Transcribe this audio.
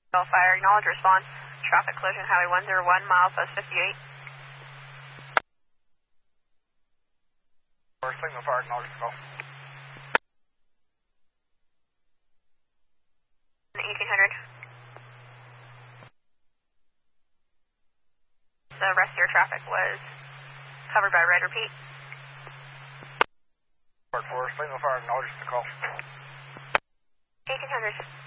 Fire, acknowledge response. Traffic collision, Highway 101, miles south 58. Signal fire, acknowledge the call. 1800. The rest of your traffic was covered by red, repeat. Part 4, signal fire, acknowledge the call. 1800.